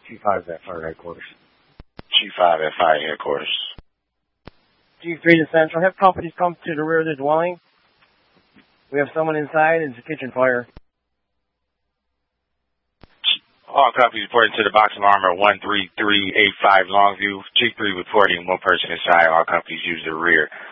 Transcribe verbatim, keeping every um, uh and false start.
G five at fire headquarters. G five at fire headquarters. G three to Central. Have companies come to the rear of the dwelling. We have someone inside. It's a kitchen fire. All companies reporting to the box alarm are one three three eight five Longview. G three reporting one person inside. All companies use the rear.